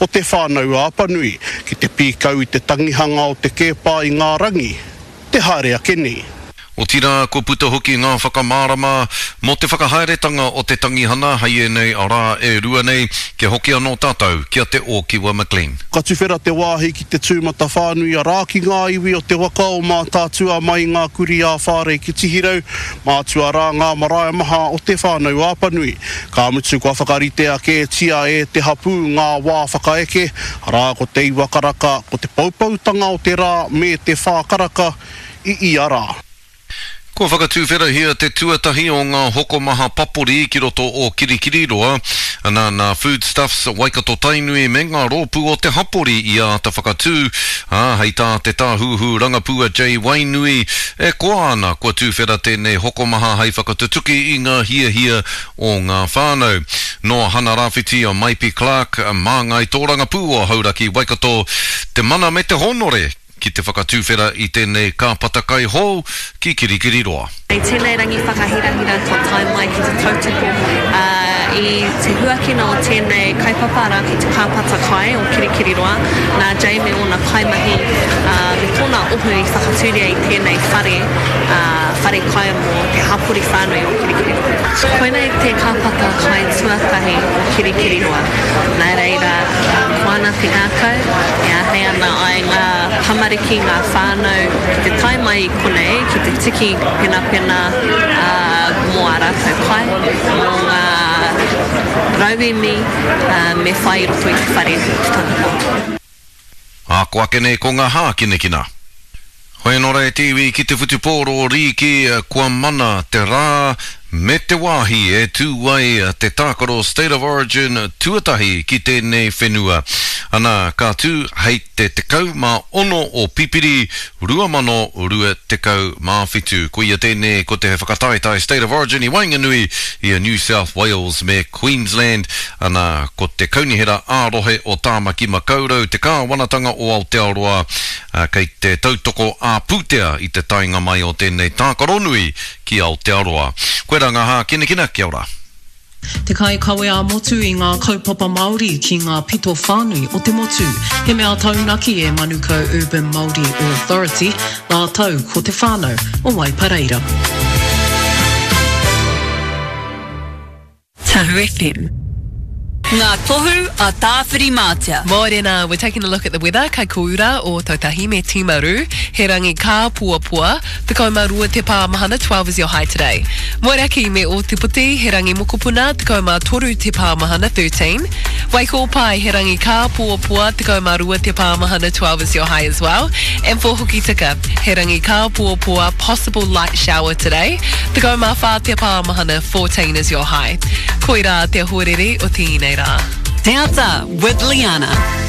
o te whānau āpanui ki te pīkau I te tangihanga o te kēpā I ngā rangi. Te haere ake nei. O tira, ko puta hoki ngā whakamārama mo te whakahaeretanga o te tangihana hei e nei a rā e rua nei ke hoki anō tātou kia te o Kiwa McLean. Ka tuwhera te wāhi ki te tūmata whānui a rā ki ngā iwi o te waka o mā tātua mai ngā kuri a whāre ki tihirau, mātua rā ngā marae maha o te whānau āpanui. Ka mutu kua whakarite ake tia e te hapu ngā wā whakaeke, rā ko te iwakaraka, ko te paupautanga o te rā me te whākaraka I ara. Ko whakatūwhera hia te tuatahi o ngā hokomaha papori ki roto o Kirikiriroa, nā foodstuffs Waikato Tainui me ngā rōpū o te hapori I a ta whakatū, hei tā te tāhuhu rangapua J. Wainui, e koa ana kua tūwhera tēnei hokomaha hei whakatutuki I ngā hia o ngā whānau. No hana rāwhiti o Maipi Clark, māngai tō rangapū o Hauraki Waikato, te mana me te honore, ki te whakatūwhera I tēnei kāpatakai hou ki Kirikiriroa. Tēnei rangi whakahirahira ko tai mai ki te tautoko I te huakina o tēnei kaipapara ki te kāpatakai o Kirikiriroa. Nā Jamie o nā kaimahi me tōna ohu I whakatūria I tēnei whare kai mo te hapuri whānui o Kirikiriroa. Koinei te kāpatakai tuatahi o Kirikiriroa. Nā reira, koana te ngākau, hei ana ai ngā tamariki ngā whānau ki te tai mai I konei, ki te tiki pena mō a rātou kai, mō ngā rauemi me whai roto I te whare tanako. Ko ake nei ko ngā hā kinekina. Hoi nora e tiwi ki te whutupōro riki kua mana te rā me te wāhi e tūwai te tākaro State of Origin tuatahi ki tēnei whenua. Ana kā tū hei te tekau mā ono o pipiri, rua mano rua tekau mā whitu. Ko ia tēnei ko te whakataitai State of Origin I Wainganui I New South Wales me Queensland. Ana ko te kaunihera ārohe o Tāmaki Makaurau, te kāwanatanga o Aotearoa, kei te tautoko a Pūtea I te tainga mai o tēnei tākaronui ki Aotearoa. Koe rā ngā hā kinekina, kia ora. Te kai kawe a motu I ngā kaupapa Māori ki ngā pito whānui o te motu. He mea taunaki e Manukau Urban Māori Authority, nā tau ko te whānau o Waipareira. Tahu FM. Ngā tohu a tāwhiri mātia. Mōrena, we're taking a look at the weather. Kai koura o Tautahi me Timaru. He rangi kā puapua. Te kaumarua te pāmahana, 12 is your high today. Moeraki me o te puti. He rangi mokopuna. Te kaumā toru te pāmahana, 13. Waiko pai, he rangi kā puapua. Te kaumarua te pāmahana, 12 is your high as well. And for Hokitika, he rangi kā puapua. Possible light shower today. Te kaumā whā te pāmahana, 14 is your high. Koira te horere o tēnei rā. Te ata with Liana.